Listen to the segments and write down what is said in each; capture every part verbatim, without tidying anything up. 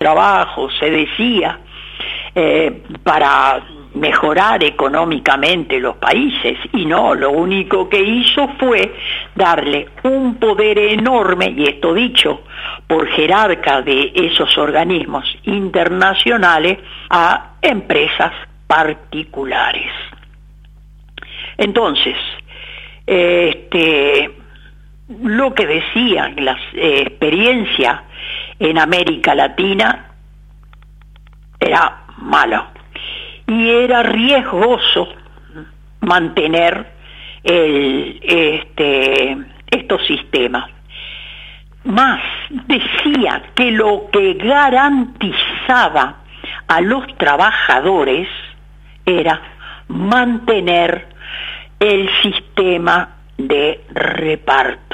trabajo, se decía, eh, para mejorar económicamente los países, y no, lo único que hizo fue darle un poder enorme, y esto dicho por jerarcas de esos organismos internacionales, a empresas particulares. Entonces, este, lo que decían las eh, experiencias en América Latina era malo y era riesgoso mantener el, este, estos sistemas. Más, decía que lo que garantizaba a los trabajadores era mantener el sistema de reparto.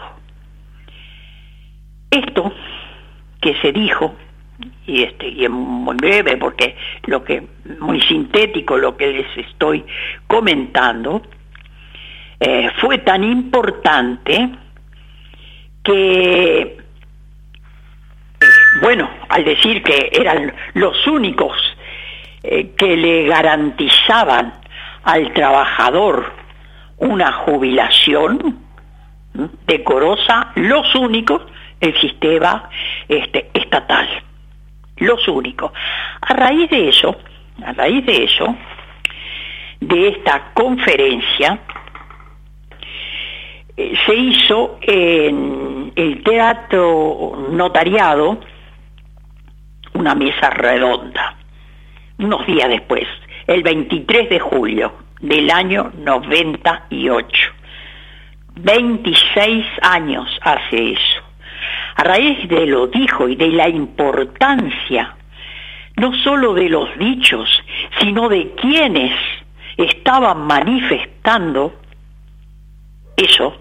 Esto que se dijo, y este y es muy breve porque lo que muy sintético lo que les estoy comentando, eh, fue tan importante que, eh, bueno, al decir que eran los únicos eh, que le garantizaban al trabajador una jubilación ¿m? decorosa, los únicos, el sistema este, estatal, los únicos. A raíz de eso, a raíz de eso, de esta conferencia, eh, se hizo en el Teatro Notariado una mesa redonda, unos días después, el veintitrés de julio del año noventa y ocho. veintiséis años hace eso. A raíz de lo dijo y de la importancia, no solo de los dichos, sino de quienes estaban manifestando eso,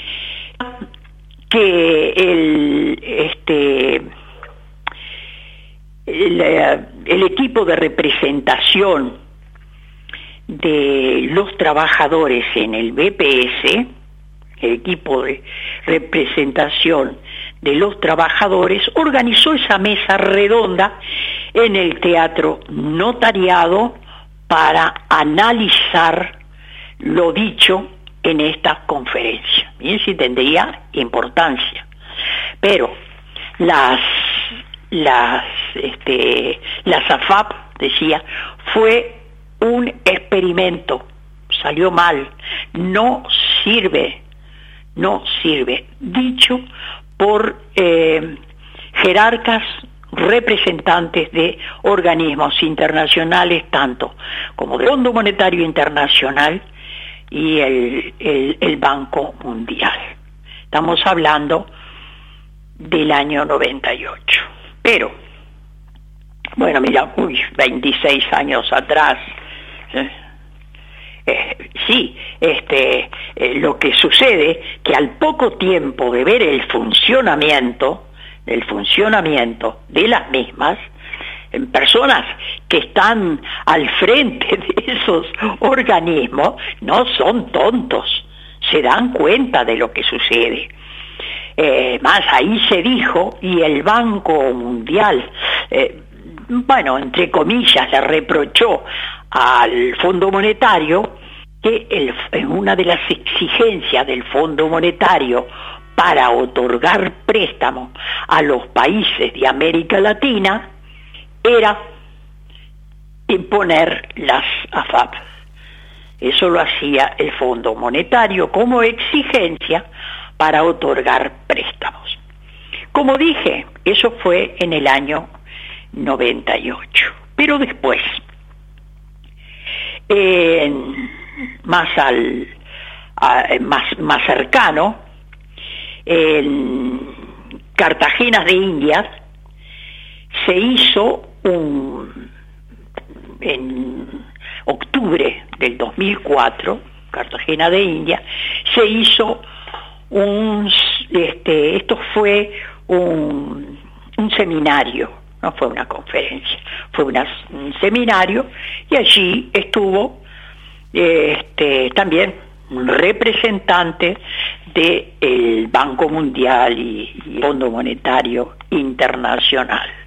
que el, este, el, el equipo de representación de los trabajadores en el B P S, el equipo de representación de los trabajadores, organizó esa mesa redonda en el Teatro Notariado para analizar lo dicho en esta conferencia. Miren si tendría importancia. Pero las las este las A F A P, decía, fue un experimento, salió mal, no sirve, no sirve, dicho por eh, jerarcas representantes de organismos internacionales, tanto como del Fondo Monetario Internacional y el, el, el Banco Mundial. Estamos hablando del año noventa y ocho. Pero, bueno, mira, uy, veintiséis años atrás, ¿eh? Eh, sí, este, eh, lo que sucede que al poco tiempo de ver el funcionamiento, el funcionamiento de las mismas, en personas que están al frente de esos organismos, no son tontos, se dan cuenta de lo que sucede. Eh, más ahí se dijo, y el Banco Mundial, eh, bueno, entre comillas, le reprochó al Fondo Monetario que el, una de las exigencias del Fondo Monetario para otorgar préstamos a los países de América Latina era imponer las A F A P. Eso lo hacía el Fondo Monetario como exigencia para otorgar préstamos. Como dije, eso fue en el año noventa y ocho. Pero después, eh, más al a, más, más cercano, en Cartagena de Indias, se hizo un, en octubre del dos mil cuatro, Cartagena de Indias, se hizo un, este, esto fue un, un seminario, no fue una conferencia, fue una, un seminario, y allí estuvo este, también un representante del Banco Mundial y, y Fondo Monetario Internacional.